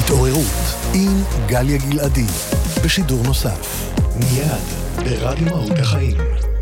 התעוררות עם גליה גלעדי, בשידור נוסף, מיד ברדיו מהות החיים.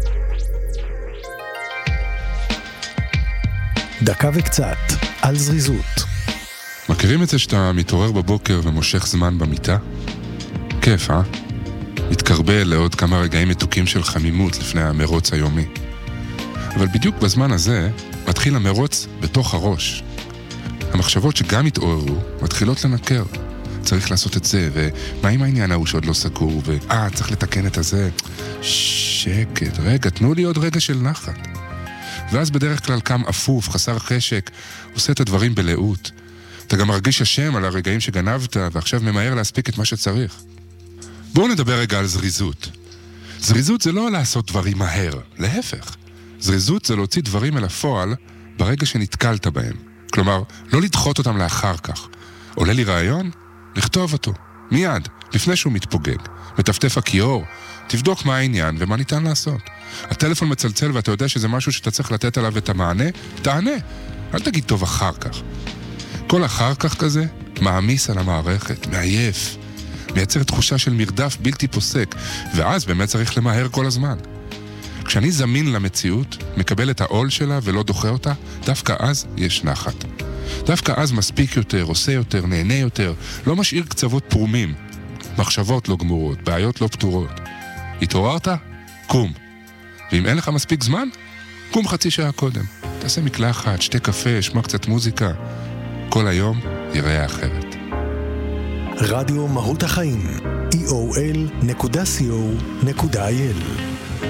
דקה וקצת על זריזות. מכירים את זה שאתה מתעורר בבוקר ומושך זמן במיטה? כיף, מתקרבל לעוד כמה רגעים מתוקים של חמימות לפני המרוץ היומי. אבל בדיוק בזמן הזה מתחיל המרוץ בתוך הראש. המחשבות שגם התעוררו מתחילות לנקר. צריך לעשות את זה, ומה עם העניין ההוא שעוד לא סגור, צריך לתקן את הזה. שקט, רגע, תנו לי עוד רגע של נחת. ואז בדרך כלל קם אפוף, חסר חשק, עושה את הדברים בלאות. אתה גם מרגיש אשם על הרגעים שגנבת, ועכשיו ממהר להספיק את מה שצריך. בואו נדבר רגע על זריזות. זריזות זה לא לעשות דברים מהר, להפך. זריזות זה להוציא דברים אל הפועל ברגע שנתקלת בהם. כלומר, לא לדחות אותם לאחר כך. עולה לי רעיון? לכתוב אותו. מיד, לפני שהוא מתפוגג. מטפטף הכיור, תבדוק מה העניין ומה ניתן לעשות. הטלפון מצלצל ואתה יודע שזה משהו שאתה צריך לתת עליו את המענה, תענה. אל תגיד טוב אחר כך. כל אחר כך כזה מעמיס על המערכת, מעייף. מייצר תחושה של מרדף בלתי פוסק, ואז באמת צריך למהר כל הזמן. כשאני זמין למציאות, מקבל את העול שלה ולא דוחה אותה, דווקא אז יש נחת. דווקא אז מספיק יותר, עושה יותר, נהנה יותר, לא משאיר קצוות פרומים, מחשבות לא גמורות, בעיות לא פתורות. התעוררת? קום. ואם אין לך מספיק זמן, קום חצי שעה קודם. תעשה מקלחת, שתה קפה, שמע קצת מוזיקה. כל היום ייראה אחרת. רדיו מהות החיים, eol.co.il